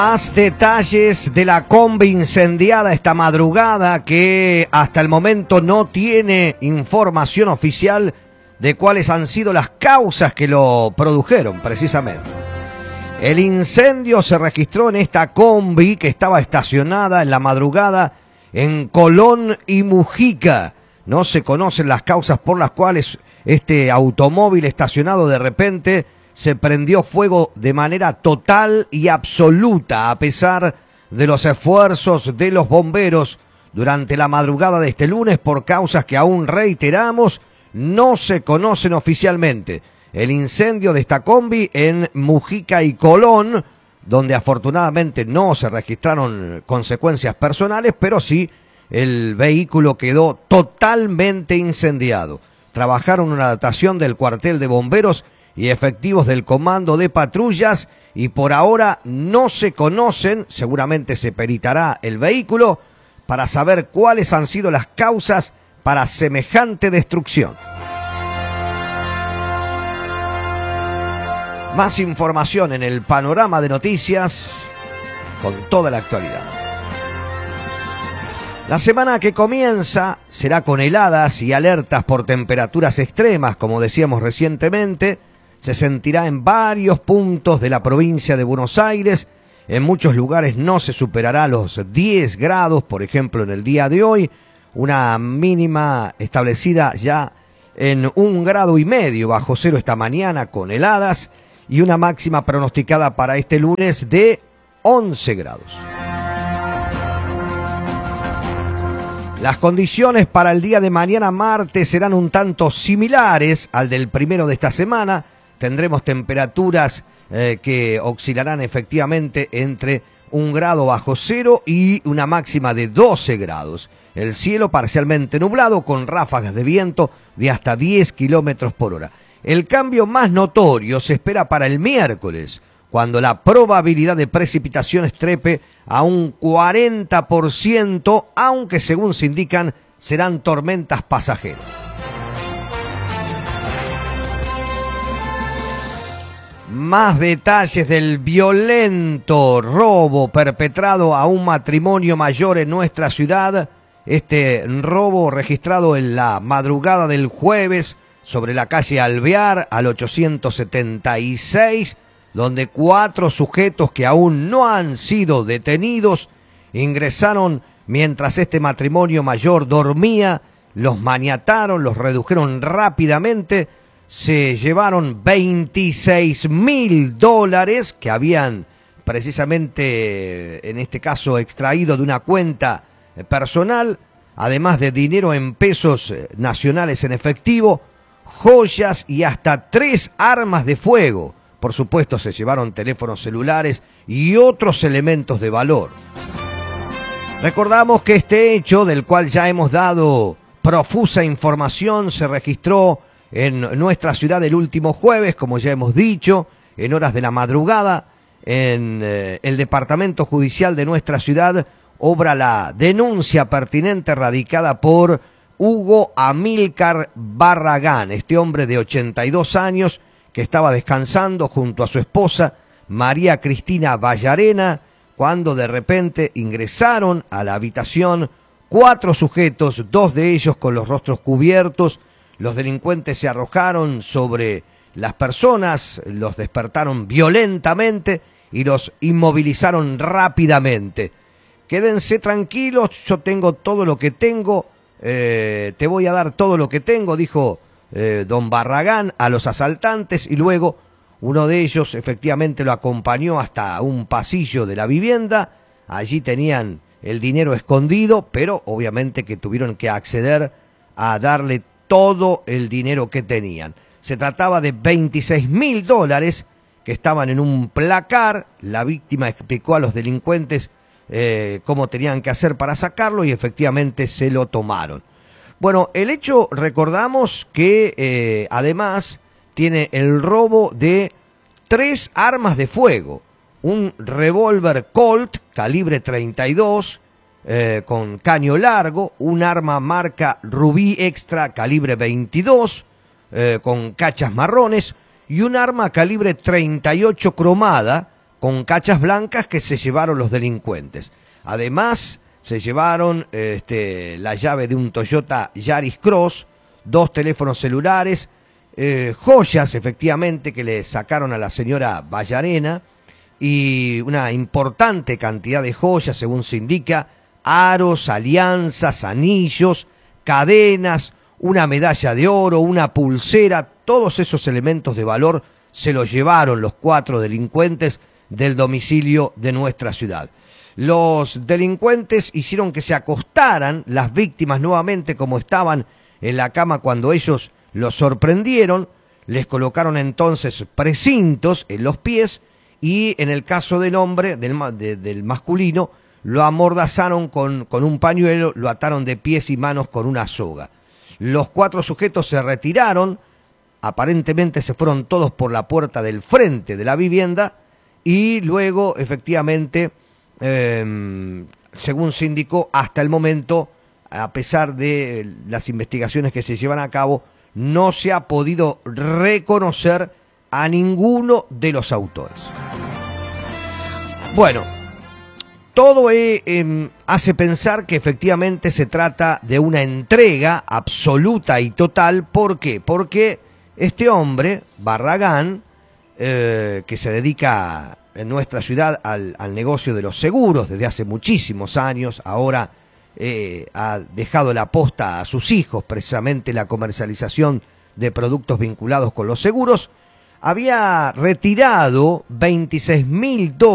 Más detalles de la combi incendiada esta madrugada, que hasta el momento no tiene información oficial de cuáles han sido las causas que lo produjeron precisamente. El incendio se registró en esta combi que estaba estacionada en la madrugada en Colón y Mujica. No se conocen las causas por las cuales este automóvil estacionado de repente se prendió fuego de manera total y absoluta, a pesar de los esfuerzos de los bomberos durante la madrugada de este lunes, por causas que aún reiteramos no se conocen oficialmente. El incendio de esta combi en Mujica y Colón, donde afortunadamente no se registraron consecuencias personales, pero sí el vehículo quedó totalmente incendiado. Trabajaron una dotación del cuartel de bomberos y efectivos del comando de patrullas, y por ahora no se conocen, seguramente se peritará el vehículo para saber cuáles han sido las causas para semejante destrucción. Más información en el panorama de noticias con toda la actualidad. La semana que comienza será con heladas y alertas por temperaturas extremas, como decíamos recientemente. Se sentirá en varios puntos de la provincia de Buenos Aires. En muchos lugares no se superará los 10 grados, por ejemplo, en el día de hoy. Una mínima establecida ya en 1,5 grados bajo cero esta mañana con heladas, y una máxima pronosticada para este lunes de 11 grados. Las condiciones para el día de mañana martes serán un tanto similares al del primero de esta semana. Tendremos temperaturas que oscilarán efectivamente entre 1 grado bajo cero y una máxima de 12 grados. El cielo parcialmente nublado con ráfagas de viento de hasta 10 kilómetros por hora. El cambio más notorio se espera para el miércoles, cuando la probabilidad de precipitaciones trepe a un 40%, aunque según se indican serán tormentas pasajeras. Más detalles del violento robo perpetrado a un matrimonio mayor en nuestra ciudad. Este robo registrado en la madrugada del jueves sobre la calle Alvear al 876, donde 4 sujetos que aún no han sido detenidos ingresaron mientras este matrimonio mayor dormía, los maniataron, los redujeron rápidamente. Se llevaron $26.000 que habían precisamente, en este caso, extraído de una cuenta personal, además de dinero en pesos nacionales en efectivo, joyas y hasta 3 armas de fuego. Por supuesto, se llevaron teléfonos celulares y otros elementos de valor. Recordamos que este hecho, del cual ya hemos dado profusa información, se registró en nuestra ciudad el último jueves, como ya hemos dicho, en horas de la madrugada. En el departamento judicial de nuestra ciudad obra la denuncia pertinente radicada por Hugo Amílcar Barragán, este hombre de 82 años que estaba descansando junto a su esposa María Cristina Vallarena, cuando de repente ingresaron a la habitación 4 sujetos, 2 de ellos con los rostros cubiertos. Los delincuentes se arrojaron sobre las personas, los despertaron violentamente y los inmovilizaron rápidamente. Quédense tranquilos, yo tengo todo lo que tengo, te voy a dar todo lo que tengo, dijo don Barragán a los asaltantes, y luego uno de ellos efectivamente lo acompañó hasta un pasillo de la vivienda. Allí tenían el dinero escondido, pero obviamente que tuvieron que acceder a darle todo el dinero que tenían. Se trataba de $26.000 que estaban en un placar. La víctima explicó a los delincuentes cómo tenían que hacer para sacarlo y efectivamente se lo tomaron. Bueno, el hecho, recordamos que además tiene el robo de 3 armas de fuego. Un revólver Colt calibre 32 con caño largo, un arma marca Rubí Extra calibre 22 con cachas marrones, y un arma calibre 38 cromada con cachas blancas que se llevaron los delincuentes. Además, se llevaron la llave de un Toyota Yaris Cross, 2 teléfonos celulares, joyas efectivamente que le sacaron a la señora Vallarena y una importante cantidad de joyas, según se indica, aros, alianzas, anillos, cadenas, una medalla de oro, una pulsera, todos esos elementos de valor se los llevaron los 4 delincuentes del domicilio de nuestra ciudad. Los delincuentes hicieron que se acostaran las víctimas nuevamente como estaban en la cama cuando ellos los sorprendieron, les colocaron entonces precintos en los pies y en el caso del hombre, del masculino, lo amordazaron con un pañuelo, lo ataron de pies y manos con una soga. Los 4 sujetos se retiraron, aparentemente se fueron todos por la puerta del frente de la vivienda y luego, efectivamente, según se indicó, hasta el momento, a pesar de las investigaciones que se llevan a cabo, no se ha podido reconocer a ninguno de los autores. Bueno, todo hace pensar que efectivamente se trata de una entrega absoluta y total. ¿Por qué? Porque este hombre, Barragán, que se dedica en nuestra ciudad al negocio de los seguros desde hace muchísimos años, ahora ha dejado la posta a sus hijos, precisamente la comercialización de productos vinculados con los seguros, había retirado $26.000